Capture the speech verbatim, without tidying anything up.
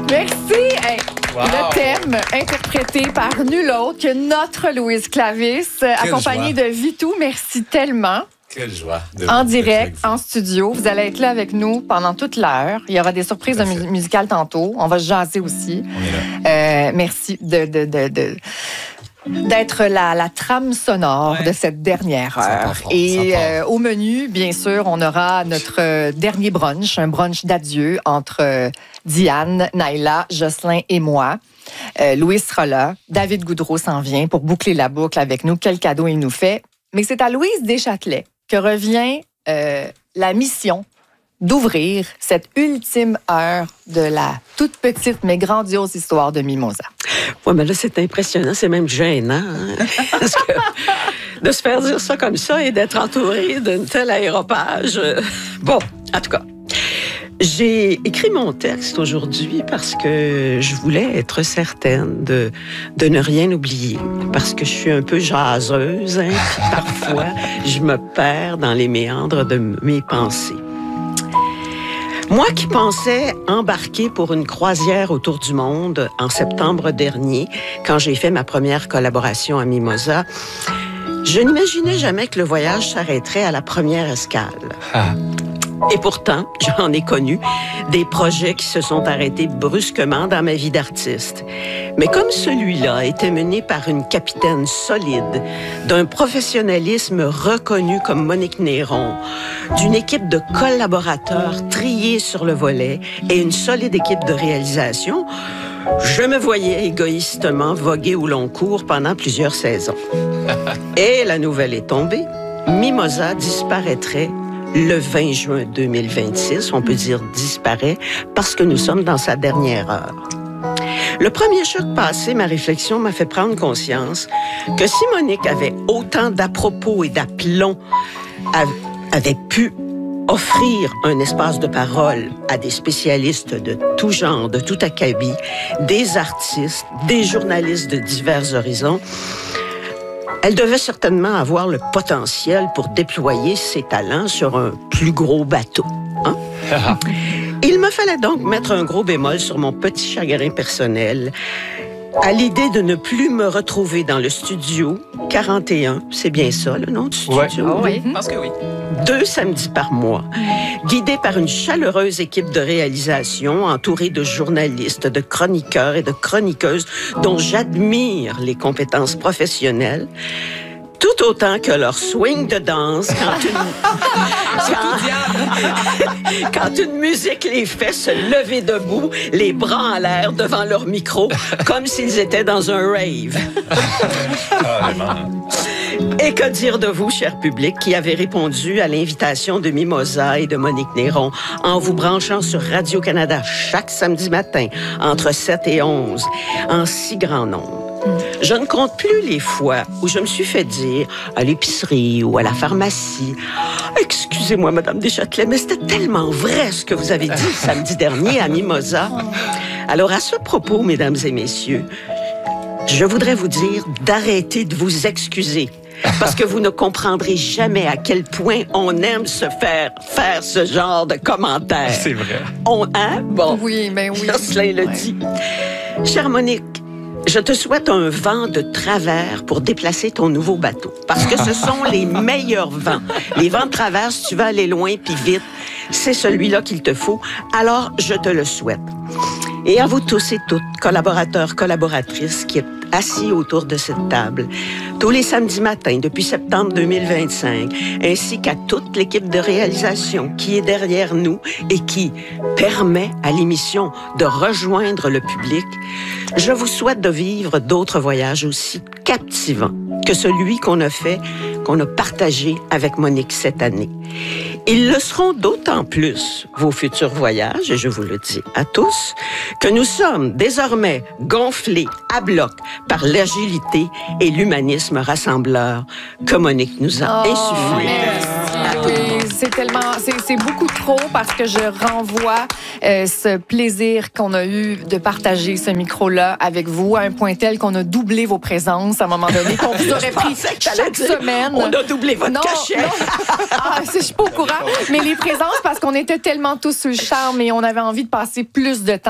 Merci. Hey, wow. Le thème interprété par nul autre que notre Louise Clavis, accompagnée joie. de Vitou. Merci tellement. Quelle joie. De En vous direct, être avec en studio. Vous allez être là avec nous pendant toute l'heure. Il y aura des surprises de mu- musicales tantôt. On va se jaser aussi. vous. On est là. Euh, merci de, de, de, de, d'être la, la trame sonore Ouais. de cette dernière Ça heure. part fort, Et ça part. euh, au menu, bien sûr, on aura notre euh, dernier brunch, un brunch d'adieu entre euh, Diane, Naila, Jocelyn et moi. Euh, Louis sera là. David Goudreau s'en vient pour boucler la boucle avec nous. Quel cadeau il nous fait. Mais c'est à Louise Deschâtelet que revient euh, la mission d'ouvrir cette ultime heure de la toute petite mais grandiose histoire de Mimosa. Oui, mais là, c'est impressionnant, c'est même gênant. Hein? Parce que de se faire dire ça comme ça et d'être entouré d'un tel aéropage. euh, Bon, en tout cas, j'ai écrit mon texte aujourd'hui parce que je voulais être certaine de, de ne rien oublier. Parce que je suis un peu jaseuse, hein, puis parfois, je me perds dans les méandres de mes pensées. Moi qui pensais embarquer pour une croisière autour du monde en septembre dernier, quand j'ai fait ma première collaboration à Mimosa, je n'imaginais jamais que le voyage s'arrêterait à la première escale. Ah. Et pourtant, j'en ai connu des projets qui se sont arrêtés brusquement dans ma vie d'artiste. Mais comme celui-là était mené par une capitaine solide, d'un professionnalisme reconnu comme Monique Néron, d'une équipe de collaborateurs triés sur le volet et une solide équipe de réalisation, je me voyais égoïstement voguer au long cours pendant plusieurs saisons. Et la nouvelle est tombée. Mimosa disparaîtrait le vingt juin deux mille vingt-six, on peut dire disparaît, parce que nous sommes dans sa dernière heure. Le premier choc passé, ma réflexion m'a fait prendre conscience que si Monique avait autant d'à-propos et d'aplomb, avait pu offrir un espace de parole à des spécialistes de tout genre, de tout acabit, des artistes, des journalistes de divers horizons, elle devait certainement avoir le potentiel pour déployer ses talents sur un plus gros bateau. Hein? Il me fallait donc mettre un gros bémol sur mon petit chagrin personnel à l'idée de ne plus me retrouver dans le studio quarante et un, c'est bien ça le nom du studio? Ouais. Ah oui. Je pense que oui. Deux samedis par mois, guidé par une chaleureuse équipe de réalisation entourée de journalistes, de chroniqueurs et de chroniqueuses dont j'admire les compétences professionnelles, tout autant que leur swing de danse quand une, quand, quand une musique les fait se lever debout, les bras en l'air devant leur micro, comme s'ils étaient dans un rave. Ah, vraiment. Et que dire de vous, cher public, qui avez répondu à l'invitation de Mimosa et de Monique Néron en vous branchant sur Radio-Canada chaque samedi matin entre sept et onze, en si grand nombre. Je ne compte plus les fois où je me suis fait dire à l'épicerie ou à la pharmacie « Excusez-moi, Madame Deschâtelet, mais c'était tellement vrai ce que vous avez dit samedi dernier à Mimosa. » Alors, à ce propos, mesdames et messieurs, je voudrais vous dire d'arrêter de vous excuser. Parce que vous ne comprendrez jamais à quel point on aime se faire faire ce genre de commentaires. C'est vrai. On, hein? Bon. Oui, mais oui. Jocelyn le Ouais. dit. Chère Monique, je te souhaite un vent de travers pour déplacer ton nouveau bateau. Parce que ce sont les meilleurs vents. Les vents de travers, si tu veux aller loin puis vite, c'est celui-là qu'il te faut. Alors, je te le souhaite. Et à vous tous et toutes, collaborateurs, collaboratrices qui êtes assis autour de cette table, tous les samedis matins depuis septembre deux mille vingt-cinq, ainsi qu'à toute l'équipe de réalisation qui est derrière nous et qui permet à l'émission de rejoindre le public, je vous souhaite de vivre d'autres voyages aussi captivants que celui qu'on a fait, qu'on a partagé avec Monique cette année. Ils le seront d'autant plus, vos futurs voyages, et je vous le dis à tous, que nous sommes désormais gonflés à bloc par l'agilité et l'humanisme rassembleur que Monique nous a Oh, insufflé. merci. Oui, c'est tellement, c'est, c'est beaucoup trop parce que je renvoie euh, ce plaisir qu'on a eu de partager ce micro-là avec vous à un point tel qu'on a doublé vos présences à un moment donné, qu'on vous aurait pris pensais que t'allais chaque dire, semaine. On a doublé votre Non, cachet. non. Ah, c'est- je suis pas au courant. Mais les présences, parce qu'on était tellement tous sur le charme et on avait envie de passer plus de temps